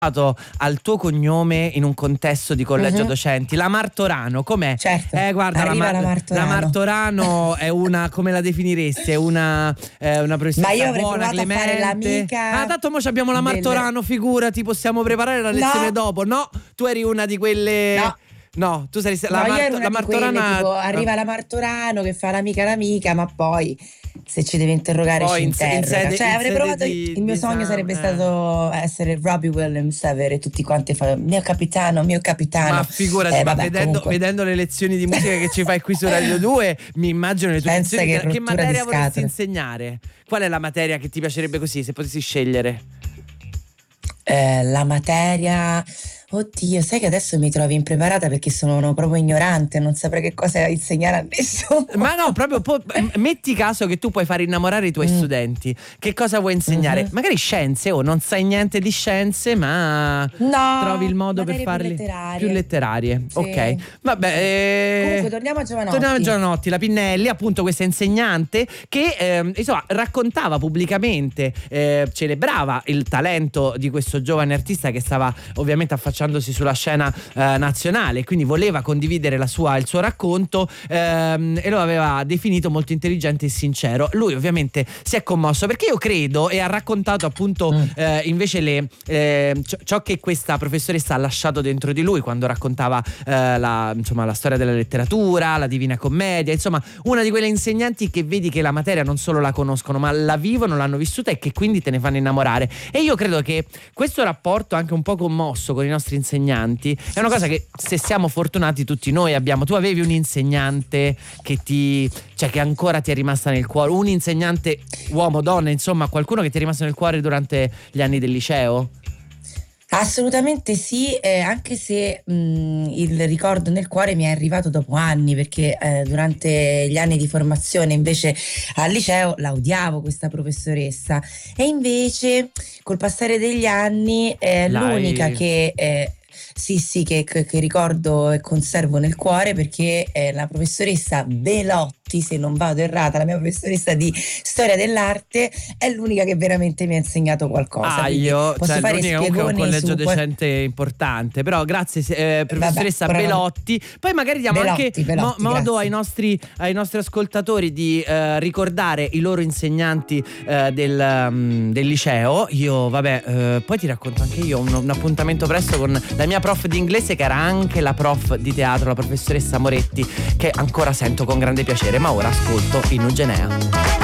al tuo cognome in un contesto di collegio docenti. La Martorano, com'è? Certo, Guarda, la Martorano è una, come la definiresti? È una professoressa Ma io avrei buona, provato clemente. a fare l'amica. Tanto mo abbiamo la Martorano, figurati, possiamo preparare la lezione dopo. No, tu eri una di quelle. No, tu sei la Martorano. Tipo, arriva la Martorano che fa l'amica, ma poi se ci deve interrogare poi ci interroga. Cioè avrei provato, il mio sogno sarebbe stato essere Robbie Williams, avere tutti quanti mio capitano. Ma figurati, vedendo le lezioni di musica che ci fai qui su Radio 2, mi immagino le tue lezioni. Che materia vorresti insegnare? Qual è la materia che ti piacerebbe così, se potessi scegliere? La materia... Oddio, sai che adesso mi trovi impreparata perché sono proprio ignorante, non saprei che cosa insegnare a nessuno. Ma no, proprio metti caso che tu puoi fare innamorare i tuoi studenti. Che cosa vuoi insegnare? Magari scienze, non sai niente di scienze, ma trovi il modo per farli più letterarie. Sì. Ok. Vabbè. Comunque torniamo a Giovanotti, la Pinnelli, appunto questa insegnante che insomma raccontava pubblicamente, celebrava il talento di questo giovane artista che stava ovviamente affacciandosi sulla scena nazionale, quindi voleva condividere il suo racconto e lo aveva definito molto intelligente e sincero. Lui ovviamente si è commosso perché io credo, e ha raccontato appunto invece ciò che questa professoressa ha lasciato dentro di lui quando raccontava la storia della letteratura, la Divina Commedia, insomma una di quelle insegnanti che vedi che la materia non solo la conoscono ma la vivono, l'hanno vissuta e che quindi te ne fanno innamorare. E io credo che questo rapporto anche un po' commosso con i nostri insegnanti è una cosa che, se siamo fortunati, tutti noi abbiamo. Tu avevi un insegnante che ancora ti è rimasta nel cuore, un insegnante uomo, donna, insomma qualcuno che ti è rimasto nel cuore durante gli anni del liceo? Assolutamente sì, anche se il ricordo nel cuore mi è arrivato dopo anni, perché durante gli anni di formazione invece al liceo la odiavo questa professoressa, e invece col passare degli anni l'unica che che ricordo e conservo nel cuore, perché la professoressa Belotti, se non vado errata, la mia professoressa di storia dell'arte, è l'unica che veramente mi ha insegnato qualcosa. Posso fare l'unica, comunque è un collegio docente importante, però grazie professoressa Belotti. Poi magari diamo modo ai nostri ascoltatori di ricordare i loro insegnanti del liceo. Io poi ti racconto anche io un appuntamento presto con la mia prof di inglese, che era anche la prof di teatro, la professoressa Moretti, che ancora sento con grande piacere. Ma ora ascolto Inugenea.